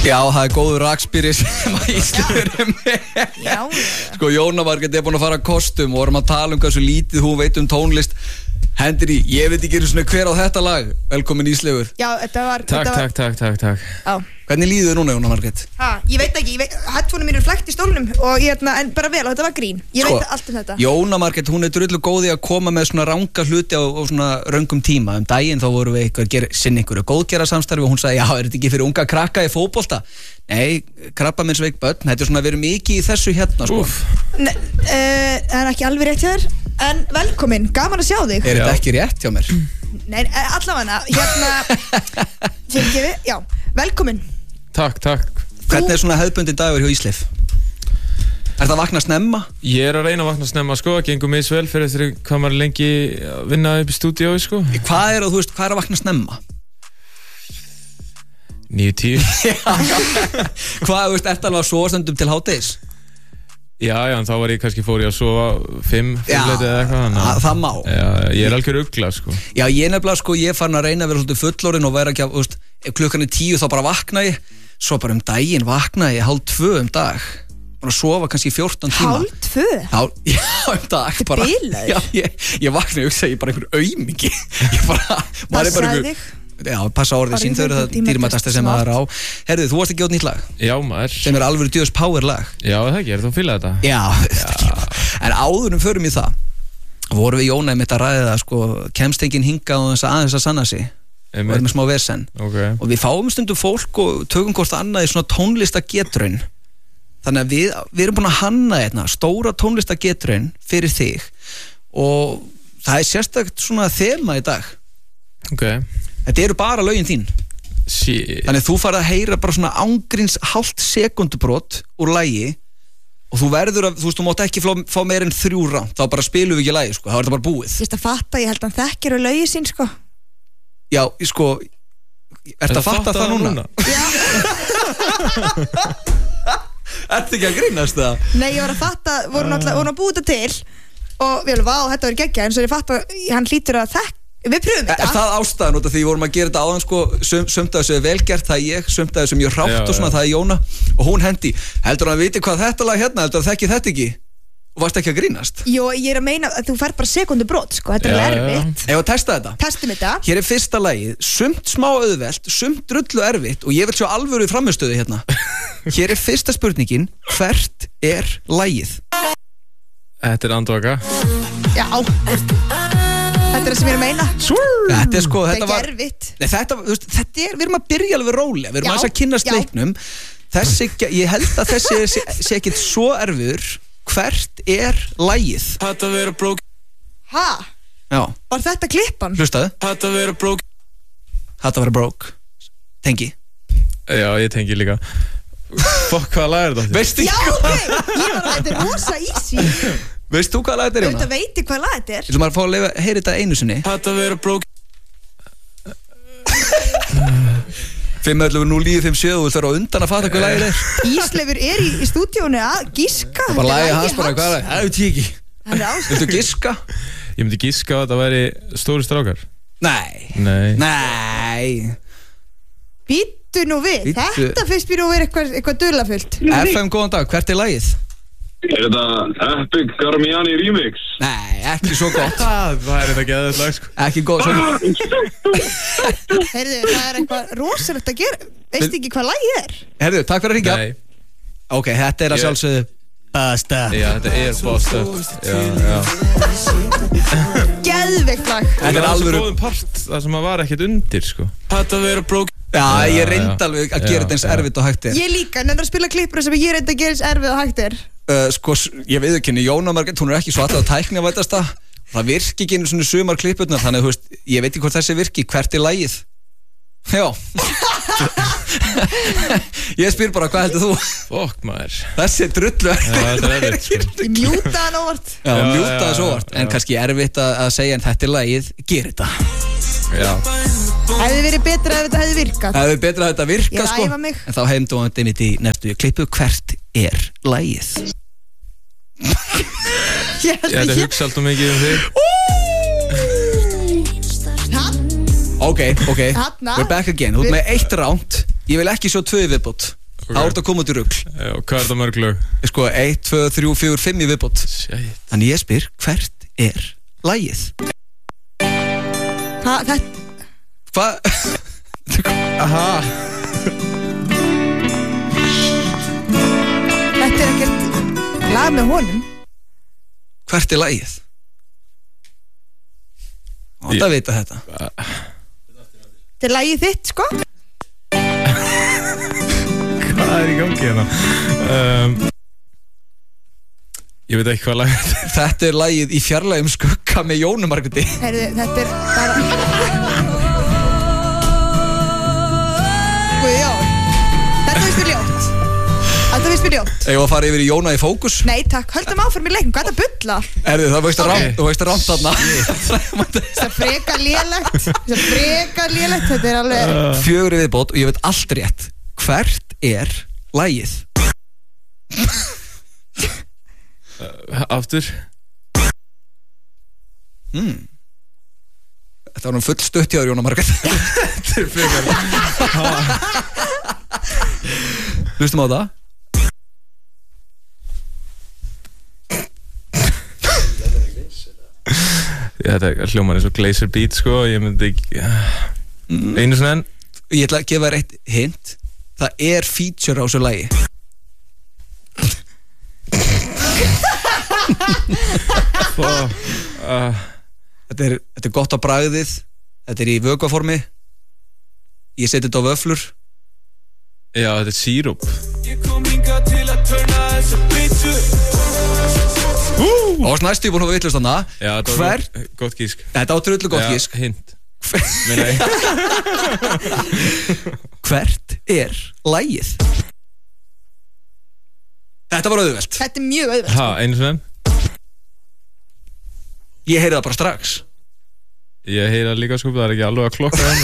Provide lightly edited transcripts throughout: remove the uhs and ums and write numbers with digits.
Já, það góður rakspýri sem að Ísleifur með. Já. Sko, Jóna Margrét búin að fara að kostum og vorum að tala hversu lítið hún veit tónlist. Hendur í, ég veit ekki svona hver á þetta lag. Velkomin Ísleifur. Já, þetta var... Takk. Já. Hvernig líður þið núna, Jóna Margrét? Ég veit ekki, headphone mínu flækt í stólnum og en bara vel, og þetta var grín. Ég veit allt þetta. Jóna Margrét, hún drullu góð í að koma með svona ranga hluti á svona röngum tíma. Daginn þá vorum við sinni einhverju góðgerðarsamstarfi og hún sagði, já, þetta ekki fyrir unga krakka í fótbolta? Nei, krabbameinsveik börn, þetta svona verið mikið í þessu hérna, sko. Það ekki alveg rétt hjá þér, en velkomin, gaman að sjá þig. Þetta ekki rétt hjá mér? Nei, allavega, fyrirgefi, já, velkomin. Takk. Hvernig svona hefðbundin dagur hjá Ísleif? Það að vakna snemma? Ég að reyna að vakna snemma, sko, það gengur misvel fyrir eftir hvað maður lengi að vinna upp í stúdíói, sko. Hvað er að vakna snemma? 9-10. Hvað, ertu alveg að sofa stundum til hádegis? Já, en þá var ég kannski fór ég að sofa 5 leiti eða eitthvað. Það má. Já, ég algjör ugla, sko. Já, ég nefnilega, sko, ég fann að reyna að vera svolítið fullorinn og vera ekki að, ef klukkan 10 þá bara vakna ég, svo bara daginn vakna ég 1:30 dag. Bara að sofa kannski 14 tíma. 1:30? Já, dag. Þetta bilaður? Já, ég vakna, ég hugsa, ég bara einhver aumingi. Passaði þig? Já, passa orðið sín, þau eru það dýrmætasta sem maður á. Herðu, þú varst að gefa nýtt lag? Já, maður. Sem alvöru djöðs power lag. Já, það ekki, þú fílað þetta? Já. En áðurum förum í það, vorum við Jóna einmitt að ræða það, sko, kemst enginn hingað og aðeins að sanna sig. Og erum með smá vesen. Okay. Og við fáum stundum fólk og tökum hvort annað í svona tónlistagetraun. Þannig að við erum búin að hanna hérna stóra tónlistagetraun fyrir þig og það sérstakt svona þema í dag. Okay. Þetta eru bara lögin þín. Shit. Þannig að þú farið að heyra bara svona ángríns hálft sekúndubrot úr lagi og þú verður að, þú mátt ekki fá meir en 3 ránd, þá bara spilum við ekki lagi, sko, þá er þetta bara búið. Ég fatta, ég held að hann þekkir á lögi sín, sko. Já, sko, ertu að fatta það núna? Já. Ertu ekki að grínast það? Nei, ég var að fatta, voru að búið þetta til og við alveg, vá, þetta var geggjað, en svo ég fatta, hann hlýtur að þekka. Við pröfum þetta. Er það ástæðan út af því vorum að gera þetta áðan, sko, sumt af þessu er velgert, það er ég, sumt af þessu mjög hrátt og svona, það er Jóna og hún hendi, heldur hann að viti hvað þetta lag hérna, heldur hann þekki þetta ekki og varst ekki að grínast? Jó, ég er að meina að þú fær bara sekundubrot, sko, þetta er erfitt. Ef að testa þetta? Testum þetta. Hér er fyrsta lagið, sumt smá auðvelt, sumt drullu erfitt og ég vil sjá alvöru í frammistöðu hérna. Hér er fyrsta spurningin, hvert er lagið? Þetta er Andvaka. Já. Þetta er það sem ég er að meina. Þetta er sko, þetta var erfitt. Nei, þetta er, við erum að byrja alveg rólega, við erum aðeins að kynnast leiknum. Þessi, ég held að þessi sé ekkert svo erfiður. Hvert er lagið? Ha? Já. Var þetta klippan? Hlustaðu. Hatta vera broke. Tengi. Já, ég tengi líka. Fokk, hvaða lag er þetta? Veistu ekki hvað? Já, ok, þetta er rosa easy. Veist þú hvað lag þetta er, Jóna? Þetta veit ég hvað lag þetta er. Þú maður fá að heyra þetta einu sinni. Hatta vera broke. 5.11.09.57, þú þarf á undan að fatta hvað lagið er. Ísleifur er í stúdíónu að giska. Það bara lagið hans bara, hvað er það? Það veit ég ekki. Viltu giska? Ég myndi giska að þetta væri Stóri strákar. Nei. Býttu nú við. Þetta fyrst býr nú að vera eitthvað dularfullt. FM, góðan dag, hvert er lagið? Er þetta Epic Garmiani remix? Nei, ekki svo gott. Það er þetta geðið lag, sko. Ekki góð, svo gott. Heyrðu, það er eitthvað rosalegt að gera. Veistu ekki hvað lagið er? Heyrðu, takk fyrir að hringja. Nei. Ok, þetta er að sjálfsögðu Basta. Já, þetta er Basta. Já. Geðveikt lag. Þetta er alveg góðum part, það sem að var ekkert undir, sko. Þetta vera broke. Já, ég reyndi alveg að gera þetta eins erfitt og hægt er. Ég líka, nefnir að spila klippur sem ég reyndi að gera eins erfitt og hægt er. Sko, ég veit ekki, Jóna Margrét, hún er ekki svo alltaf að tækni að vætast það virki ekki einu svona sumar klippurnar, þannig að, ég veit ekki hvort þessi virki, hvert er lagið? Já. Ég spyr bara, hvað heldur þú? Fokk, maður. Þessi er drullu erfitt. Ég mjúta hann óvart. Já, mjúta það svo óvart, en kannski erfitt að segja en þetta er lagið, ger þetta. Já. Hefði verið betra ef þetta hefði virkað. Hefði verið betra ef þetta virkað, sko. Ég æfa mig. En þá heimdu hann einmitt í næstu klippu, hvert er lagið? Þetta hugsa alltaf mikið þig. Ok. Hanna. We're back again. Þú ert með 1 ránd. Ég vil ekki sjá 2 í viðbót. Það er að koma út í rugl. Já, hvað er það mörg lög? Sko, 1, 2, 3, 4, 5 í viðbót. Shit. Þannig ég spyr, hvert er lagið? Hvað? Aha. Þetta er ekkert lag með honum. Hvert er lagið? Þetta vita þetta. Þetta er lagið þitt, sko. Hvað er í gangi hérna? Ég veit ekki hvað lag Þetta er lagið Í fjarlægum skugga með Jónu Margréti. Heyrðu, þetta er bara Guðjón. Þetta finnst mér ljótt. Ég var að fara yfir í Jóna í fókus. Nei, takk, höldum áfram í leiknum. Hvað er þetta bulla? Það veist að rámt þarna. Það er frekar lélegt. Þetta er alveg 4 í viðbót og ég veit allt rétt. Hvert er lagið? Aftur. Þetta var full stutt hjá Jóna Margrét. Þetta er frekar. Hlustum á það. Þetta er hljómar eins og Glacier Beat, sko. Ég myndi ekki einu svona enn. Ég ætla að gefa þér eitt hint. Það er feature á þessu lagi. Þetta er gott á bragðið. Þetta er í vökvaformi. Ég seti þetta á vöflur. Já, þetta er síróp. Og næstu ég búin að veitlust hana. Já, þetta var gott gísk. Þetta var drullu gott gísk. Hint. Hvert er lagið? Þetta var auðvelt. Þetta er mjög auðvelt. Ha, einu svona enn. Ég heyri það bara strax. Ég heyri það líka, sko, það er ekki alveg að klokka enn.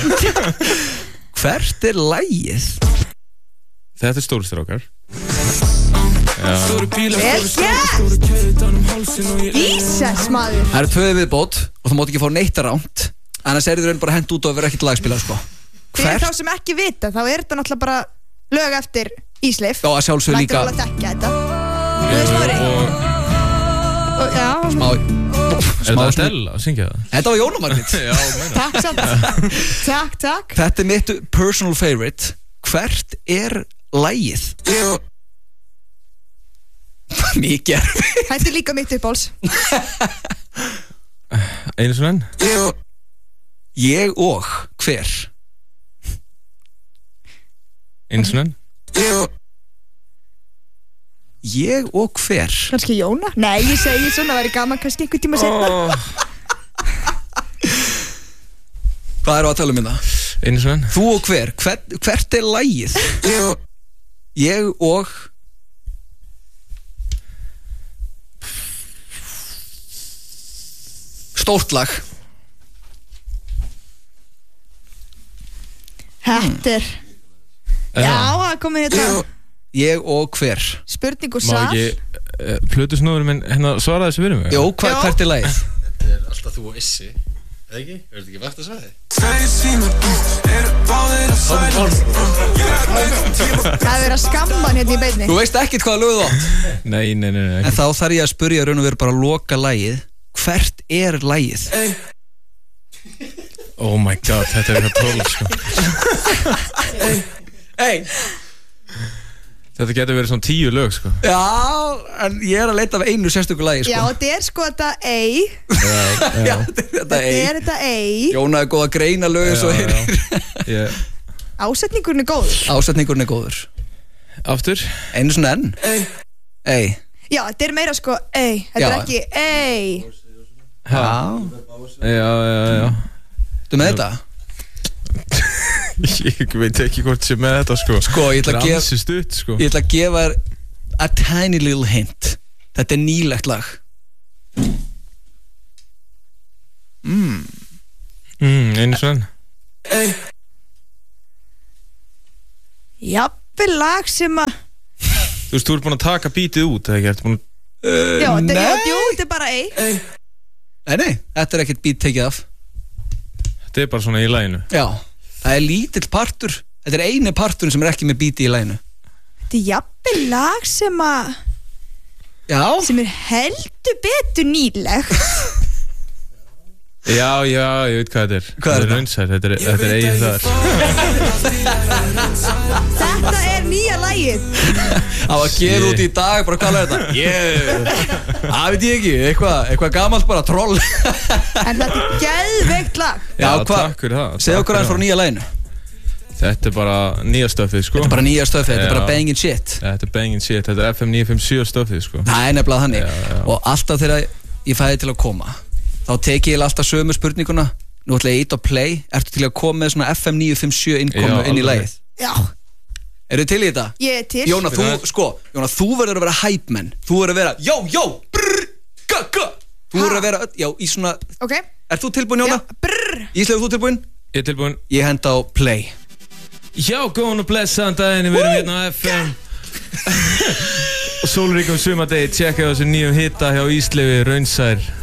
Hvert er lagið? Þetta er stórstrákar. Vel gert! Ísas, maður. Það eru 2 viðbót og þú mátt ekki fá neitt rámt. Annars er þið bara hent út og vera ekkert lagspila, sko. Fyrir þá sem ekki vita, þá er þetta náttúrulega bara lög eftir Ísleif. Já, að sjálfsög líka. Lætur alveg að dekka þetta. Smá Er þetta Adele að syngja það? Þetta var Jóna Margrét. Já, meina. Takk samt. Takk. Þetta er mitt personal favorite. Hvert er lagið? Mikið erfið. Þetta er líka mitt uppáls. Einu svona enn. Ég og hver? Einu svona enn. Ég og hver? Kannski Jóna? Nei, ég segi svona, væri gaman kannski einhvern tíma setna. Hvað eru að tala um hérna? Einu svona enn. Þú og hver? Hvert er lagið? Ég og stórt lag. Þetta er Já, það komið hérna Ég og hver? Spurning og Má svar ekki Plötusnúður minn hérna svara þessu fyrir mig? Jó, hvert er lagið? Þetta er alltaf þú og Issi, eða ekki? Er þetta ekki vakt að svæði? Það er verið að skamma hann hérna í beinni. Þú veist ekkert hvaða lög þú átt. Nei En þá þarf ég að spyrja raun og veru bara að loka lagið. Hvert er lagið? Oh my god, þetta er eitthvað troll, sko. Hey. Þetta getur verið svona 10 lög, sko. Já, en ég er að leita af einu sérstöku lagi, sko. Já, þetta er sko þetta ei. Já, þetta ei. Þetta er þetta ei. Jóna er góð að greina lög eins og heyrir. Ásetningurinn er góður. Ásetningurinn er góður. Aftur? Einu svona enn. Ei. Já, þetta er meira sko ei. Þetta er ekki ei. Já. Þú með þetta? Ég veit ekki hvort sem með þetta, sko. Sko, ég ætla að gefa sko. Ég ætla að gefa þér a tiny little hint. Þetta er nýlegt lag. Einu svona. Jafnvel lag sem að Þú veist, þú ert búin að taka bítið út, eða ekki? Já, þetta er bara ei. Nei, þetta er ekkert beat tekið af. Þetta er bara svona í laginu. Já, það er lítill partur Þetta er eini parturinn sem ekki með beati í laginu. Þetta er jafnvel lag sem að sem heldur betur nýlegt. Já, ég veit hvað þetta er. Hvað er Raunsær, þetta er eigið þar. Þetta er nýja lagið. Það var gefið út í dag, bara hvað er þetta? Það veit ég ekki, eitthvað gamalt bara, troll. En þetta er geðveikt lag. Já, takk fyrir það. Segðu okkur aðeins frá nýja laginu. Þetta er bara nýja stöfið, sko. Þetta er bara nýja stöfið, þetta er bara bangin shit. Þetta er bangin shit, þetta er FM 957 stöfið, sko. Það er nefnilega þannig. Og alltaf þegar ég fæði til að koma, þá teki ég alltaf sömu spurninguna. Nú ætla ég ít að play. Ertu til að koma með svona FM 957 innkomu inn í lagið? Já. Eru þið til í þetta? Ég er til. Jóna, þú verður að vera hype man. Þú verður að vera jó, brr, ga. Þú verður að vera, í svona. Ok. Ert þú tilbúin, Jóna? Já, brr. Ísleif, þú tilbúin? Ég er tilbúin. Ég henda á play. Já, góðan og blessaðan daginn, við erum hérna á FM og sólríkum sumardegi, tjekka á þessu nýjum hitta hjá Ísleifi, Raunsær.